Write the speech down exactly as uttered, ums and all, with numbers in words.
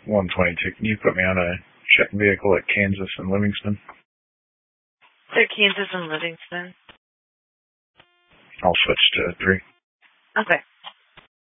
one twenty-two. Can you put me on a check vehicle at Kansas and Livingston? They're Kansas and Livingston. I'll switch to three. Okay.